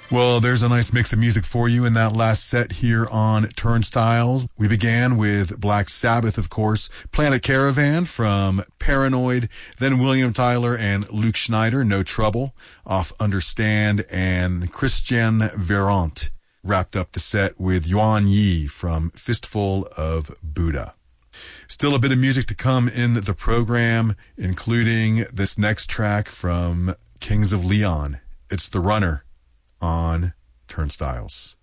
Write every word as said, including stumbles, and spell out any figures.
Well, there's a nice mix of music for you in that last set here on Turnstiles. We began with Black Sabbath, of course, Planet Caravan from Paranoid, then William Tyler and Luke Schneider, No Trouble, off Understand, and Christian Verant wrapped up the set with Yuan Yi from Fistful of Buddha. Still a bit of music to come in the program, including this next track from Kings of Leon. It's The Runner on Turnstiles.